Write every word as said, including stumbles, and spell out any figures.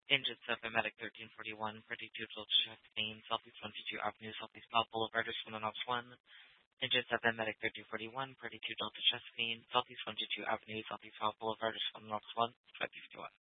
Engine seven, Medic thirteen forty-one, thirty-two Delta Chastain, Southeast twenty-two Avenue, Southeast South Boulevard, Richmond, Knox one. Engine seven, Medic thirteen forty-one, thirty-two Delta Chastain, Southeast twenty-two Avenue, Southeast South Boulevard, Richmond, Knox one, five fifty-one.